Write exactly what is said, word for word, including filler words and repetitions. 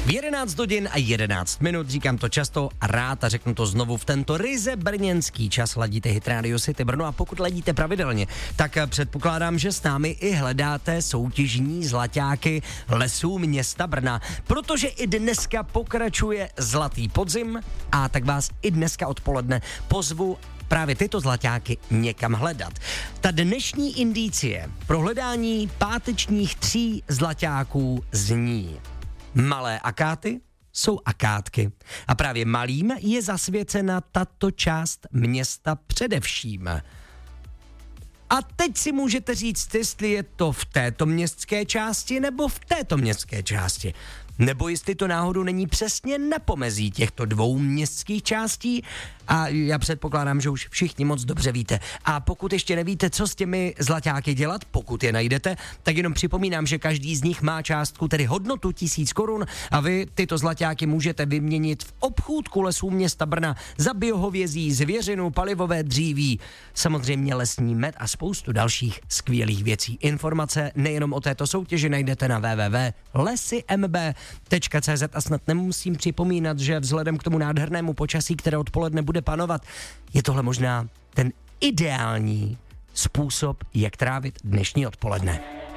jedenáct hodin a jedenáct minut, říkám to často a rád a řeknu to znovu v tento ryze brněnský čas. Ladíte Hit Radio City Brno a pokud ladíte pravidelně, tak předpokládám, že s námi i hledáte soutěžní zlaťáky lesů města Brna, protože i dneska pokračuje Zlatý podzim a tak vás i dneska odpoledne pozvu právě tyto zlaťáky někam hledat. Ta dnešní indicie pro hledání pátečních tří zlaťáků zní: malé akáty jsou akátky. A právě malým je zasvěcena tato část města především. A teď si můžete říct, jestli je to v této městské části nebo v této městské části. Nebo jestli to náhodou není přesně na pomezí těchto dvou městských částí. A já předpokládám, že už všichni moc dobře víte. A pokud ještě nevíte, co s těmi zlaťáky dělat, pokud je najdete, tak jenom připomínám, že každý z nich má částku, tedy hodnotu tisíc korun a vy tyto zlaťáky můžete vyměnit v obchůdku lesů města Brna za biohovězí, zvěřinu, palivové dříví, samozřejmě lesní med a spoustu dalších skvělých věcí. Informace nejenom o této soutěži najdete na w w w tečka lesy m b tečka c z a snad nemusím připomínat, že vzhledem k tomu nádhernému počasí, které odpoledne bude panovat, je tohle možná ten ideální způsob, jak trávit dnešní odpoledne.